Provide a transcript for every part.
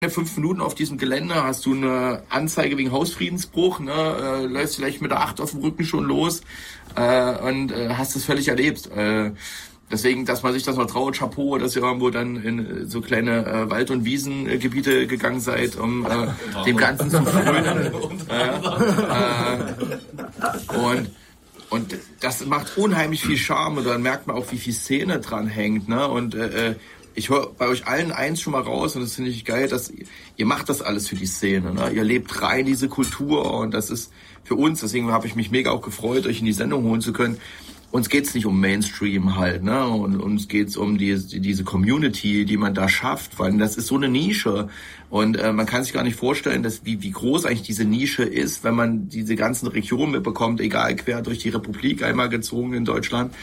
5 Minuten auf diesem Gelände, hast du eine Anzeige wegen Hausfriedensbruch, ne? Läufst vielleicht mit der 8 auf dem Rücken schon los und hast es völlig erlebt. Deswegen, dass man sich das noch traut, Chapeau, dass ihr irgendwo dann in so kleine Wald- und Wiesengebiete gegangen seid, um dem Ganzen zu frönen. Und das macht unheimlich viel Charme und dann merkt man auch, wie viel Szene dran hängt, ne? Und ich höre bei euch allen eins schon mal raus und das finde ich geil, dass ihr macht das alles für die Szene, ne? Ihr lebt rein diese Kultur und das ist für uns, deswegen habe ich mich mega auch gefreut, euch in die Sendung holen zu können. Uns geht's nicht um Mainstream halt, ne? Und uns geht's um diese Community, die man da schafft, weil das ist so eine Nische und man kann sich gar nicht vorstellen, dass wie groß eigentlich diese Nische ist, wenn man diese ganzen Regionen mitbekommt, egal quer durch die Republik einmal gezogen in Deutschland.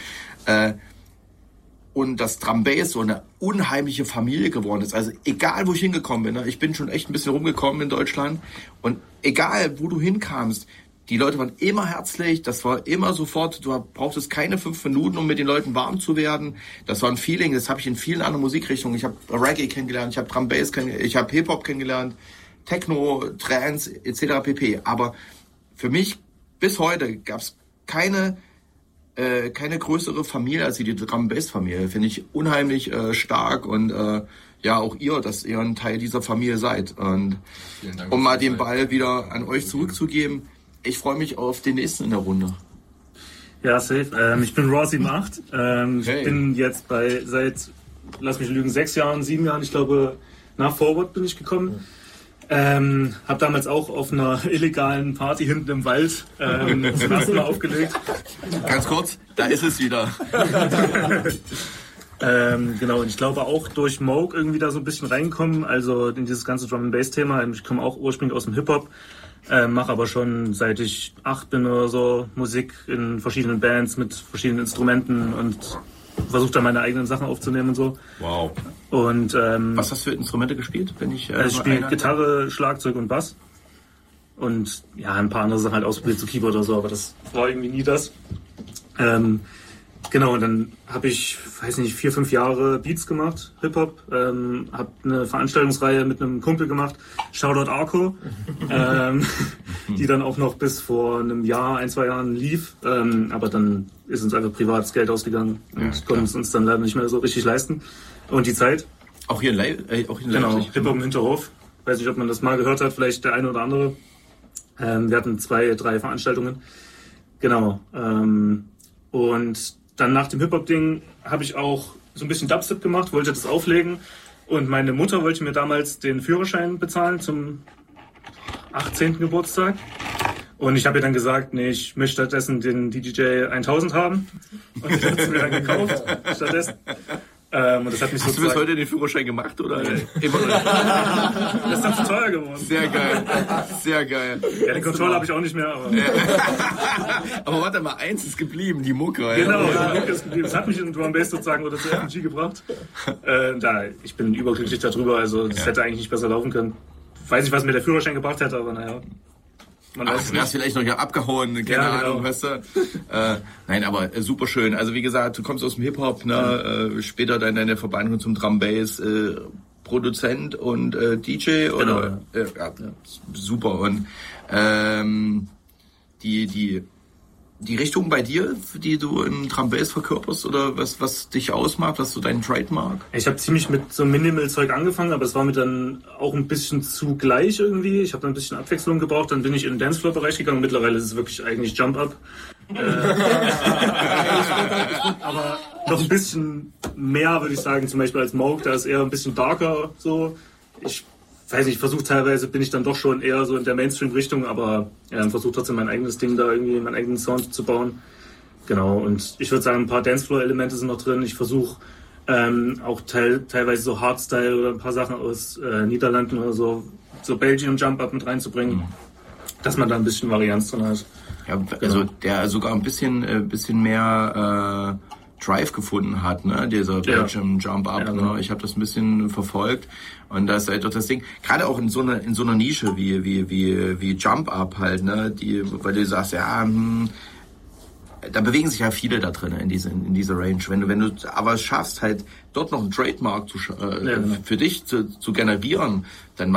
Und dass Drum Bass so eine unheimliche Familie geworden ist. Also egal, wo ich hingekommen bin, ne? Ich bin schon echt ein bisschen rumgekommen in Deutschland und egal, wo du hinkamst, die Leute waren immer herzlich, das war immer sofort, du brauchtest keine 5 Minuten, um mit den Leuten warm zu werden. Das war ein Feeling, das habe ich in vielen anderen Musikrichtungen. Ich habe Reggae kennengelernt, ich habe Drum Bass kennengelernt, ich habe Hip-Hop kennengelernt, Techno, Trance etc. pp. Aber für mich bis heute gab es keine größere Familie als die Drum-Bass-Familie. Finde ich unheimlich stark und ja, auch ihr, dass ihr ein Teil dieser Familie seid. Und um mal den Ball wieder an euch zurückzugeben, ich freue mich auf den nächsten in der Runde. Ja, safe. Ich bin Raw78. Ich bin jetzt seit, lass mich lügen, 6 Jahren, 7 Jahren, ich glaube, nach Forward bin ich gekommen. Hab damals auch auf einer illegalen Party hinten im Wald zum ersten Mal aufgelegt. Ganz kurz, da ist es wieder. Genau, und ich glaube auch durch Moog irgendwie da so ein bisschen reinkommen, also in dieses ganze Drum-and-Bass-Thema. Ich komme auch ursprünglich aus dem Hip-Hop, mache aber schon seit ich 8 bin oder so Musik in verschiedenen Bands mit verschiedenen Instrumenten und versuche da meine eigenen Sachen aufzunehmen und so. Wow. Und was hast du für Instrumente gespielt? Ich spiele Gitarre, Schlagzeug und Bass. Und ja, ein paar andere Sachen halt ausprobiert, so Keyboard oder so, aber das war irgendwie nie das. Genau, und dann habe ich, weiß nicht, 4, 5 Jahre Beats gemacht, Hip-Hop, habe eine Veranstaltungsreihe mit einem Kumpel gemacht, Shoutout Arco, die dann auch noch bis vor einem Jahr, 1, 2 Jahren lief, aber dann ist uns einfach privates Geld ausgegangen und konnten es uns dann leider nicht mehr so richtig leisten. Und die Zeit. Auch hier in Leipzig? Genau, Hip-Hop im Hinterhof. Weiß nicht, ob man das mal gehört hat, vielleicht der eine oder andere. Wir hatten 2, 3 Veranstaltungen. Genau. Und dann nach dem Hip-Hop-Ding habe ich auch so ein bisschen Dubstep gemacht, wollte das auflegen. Und meine Mutter wollte mir damals den Führerschein bezahlen zum 18. Geburtstag. Und ich habe ihr dann gesagt, nee, ich möchte stattdessen den DJI 1000 haben. Und ich habe es mir dann gekauft stattdessen. Und das hat mich Hast du bis heute den Führerschein gemacht, oder? Nee. Immer noch nicht. Das ist dann zu teuer geworden. Sehr geil. Sehr geil. Ja, den Controller habe ich auch nicht mehr. Aber, aber warte mal, eins ist geblieben, die Mucke. Genau, die Mucke ist geblieben. Das hat mich in Drum Bass sozusagen oder zur FMG gebracht. Ich bin überglücklich darüber, also das hätte eigentlich nicht besser laufen können. Weiß nicht, was mir der Führerschein gebracht hätte, aber naja. Du hast vielleicht noch ja abgehauen, keine Ahnung, weißt du. Nein, aber super schön. Also wie gesagt, du kommst aus dem Hip-Hop, ne? Später dann deine Verbindung zum Drum-Bass, Produzent und DJ. Oder, genau. Ja, super. Und die Richtung bei dir, die du im Drum-Bass verkörperst, oder was dich ausmacht, was so dein Trademark? Ich habe ziemlich mit so Minimal-Zeug angefangen, aber es war mir dann auch ein bisschen zu gleich irgendwie. Ich habe dann ein bisschen Abwechslung gebraucht, dann bin ich in den Dancefloor-Bereich gegangen. Mittlerweile ist es wirklich eigentlich Jump-Up. Aber noch ein bisschen mehr, würde ich sagen, zum Beispiel als Moog, da ist eher ein bisschen darker so. Ich weiß nicht, teilweise bin ich dann doch schon eher so in der Mainstream-Richtung, aber versuche trotzdem mein eigenes Ding da irgendwie, meinen eigenen Sound zu bauen. Genau, und ich würde sagen, ein paar Dancefloor-Elemente sind noch drin. Ich versuche auch teilweise so Hardstyle oder ein paar Sachen aus Niederlanden oder so Belgium Jump-Up mit reinzubringen, dass man da ein bisschen Varianz drin hat. Ja, also der sogar ein bisschen mehr Drive gefunden hat, ne, dieser Belgium Jump-Up, ja, ne? Ich habe das ein bisschen verfolgt und das ist halt doch das Ding, gerade auch in so einer Nische wie Jump-Up halt, ne, weil du sagst, ja, da bewegen sich ja viele da drin in dieser Range. Wenn du aber es schaffst, halt dort noch einen Trademark für dich zu generieren, dann